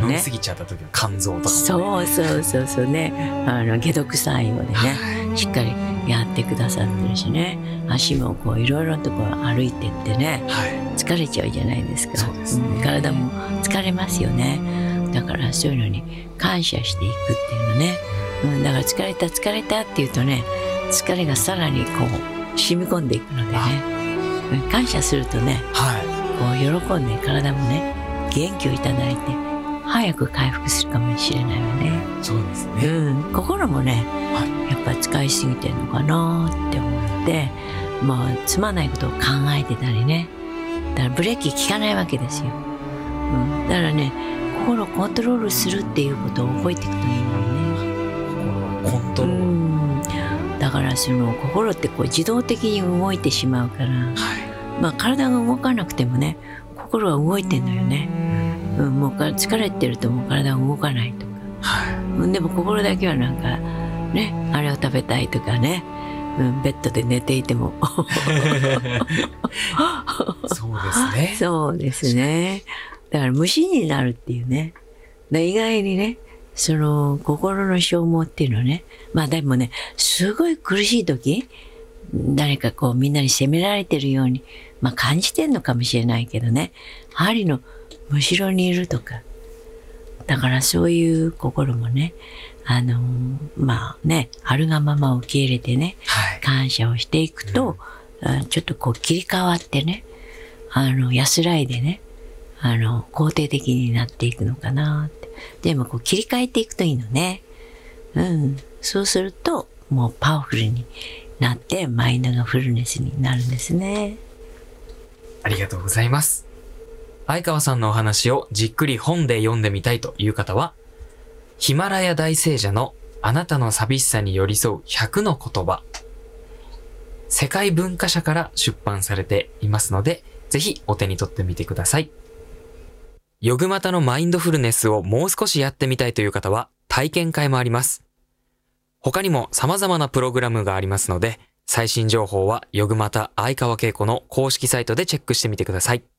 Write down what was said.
飲みすぎちゃった時の肝臓とかもね。 そうね、解毒作用でね、しっかりやってくださってるしね、足もこういろいろなところ歩いてってね、疲れちゃうじゃないですか。 そうですね。 体も疲れますよね。だからそういうのに感謝していくっていうのね、だから疲れたって言うとね、疲れがさらにこう染み込んでいくのでね、感謝するとね、こう喜んで体もね元気をいただいて早く回復するかもしれないわね。 そうですね。 心もね、やっぱ使いすぎてるのかなって思って、つまないことを考えてたりね、だからブレーキ効かないわけですよ。だからね、心をコントロールするっていうことを覚えていくといいのよね。 心をコントロール。 だからその心ってこう自動的に動いてしまうから、体が動かなくてもね、心は動いてんのよね。もう疲れてるともう体が動かないとか、でも心だけはなんかね、あれを食べたいとかね、ベッドで寝ていてもそうですね。 そうですね。だから無心になるっていうね。意外にね、その心の消耗っていうのはね、でもね、すごい苦しい時、誰かこうみんなに責められてるように、感じてんのかもしれないけどね、針のむしろにいるとか、だからそういう心もね、あるがまま受け入れてね、感謝をしていくと、ちょっとこう切り替わってね、安らいでね、肯定的になっていくのかなって。でもこう切り替えていくといいのね。そうするともうパワフルになってマインドがフルネスになるんですね。 ありがとうございます。相川さんのお話をじっくり本で読んでみたいという方は、ヒマラヤ大聖者のあなたの寂しさに寄り添う100の言葉、世界文化社から出版されていますので、ぜひお手に取ってみてください。ヨグマタのマインドフルネスをもう少しやってみたいという方は体験会もあります。他にも様々なプログラムがありますので、最新情報はヨグマタ相川恵子の公式サイトでチェックしてみてください。